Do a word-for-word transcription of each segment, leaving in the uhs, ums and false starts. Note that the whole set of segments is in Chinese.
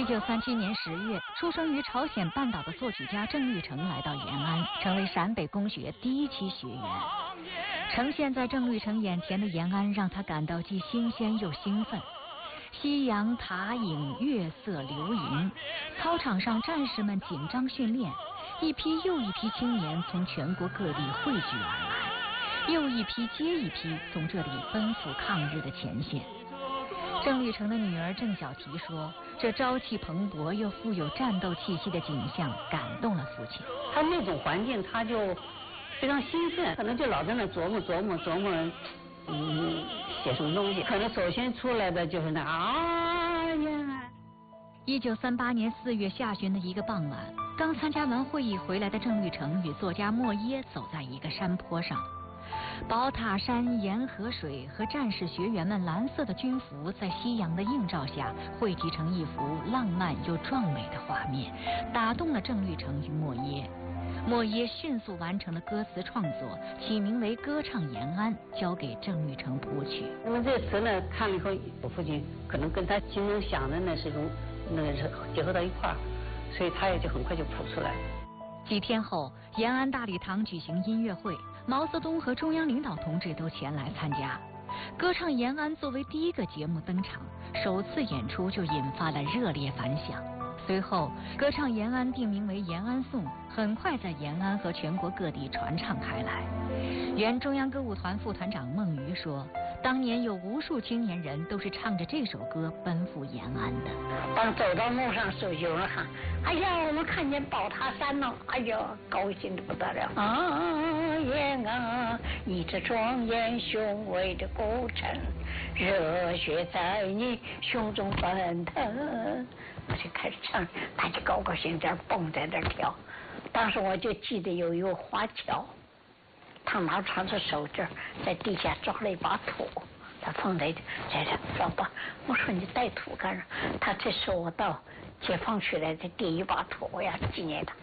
九三七年十月，出生于朝鲜半岛的作曲家郑律成来到延安，成为陕北公学第一期学员。呈现在郑律成眼前的延安，让他感到既新鲜又兴奋。夕阳塔影，月色流萤，操场上战士们紧张训练，一批又一批青年从全国各地汇聚而来，又一批接一批从这里奔赴抗日的前线。郑律成的女儿郑小提说，这朝气蓬勃又富有战斗气息的景象感动了父亲。 他那种环境他就非常兴奋，可能就老在那琢磨琢磨琢磨嗯写什么东西，可能首先出来的就是那啊呀。 一九三八年四月下旬的一个傍晚，刚参加完会议回来的郑律成与作家莫耶走在一个山坡上，宝塔山、沿河水和战士学员们蓝色的军服在夕阳的映照下汇集成一幅浪漫又壮美的画面，打动了郑律成与莫耶。莫耶迅速完成了歌词创作，起名为《歌唱延安》，交给郑律成谱曲。 因为这词呢，看了以后，我父亲可能跟他心中想的那是种那个是结合到一块儿，所以他也就很快就谱出来了。 几天后，延安大礼堂举行音乐会，毛泽东和中央领导同志都前来参加。歌唱延安作为第一个节目登场，首次演出就引发了热烈反响。随后，歌唱延安定名为《延安颂》，很快在延安和全国各地传唱开来。原中央歌舞团副团长孟瑜说，当年有无数青年人都是唱着这首歌奔赴延安的。 当走到路上时候，有人喊：“哎呀，我们看见宝塔山了！”哎呀，高兴的不得了！啊，延安，你这庄严雄伟的古城，热血在你胸中奔腾。我就开始唱，大家高高兴兴蹦在那跳。当时我就记得有一个华侨，他拿长着手绢在地下抓了一把土，他放在在这抓把。我说你带土干啥？他这是我到解放区来的第一把土，我要纪念他。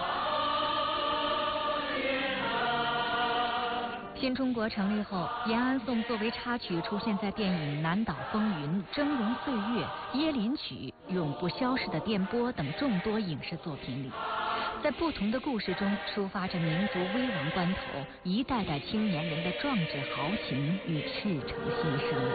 新中国成立后，《延安颂》作为插曲出现在电影《南岛风云》《峥嵘岁月》《椰林曲》《永不消逝的电波》等众多影视作品里，在不同的故事中抒发着民族危亡关头一代代青年人的壮志豪情与赤诚心声。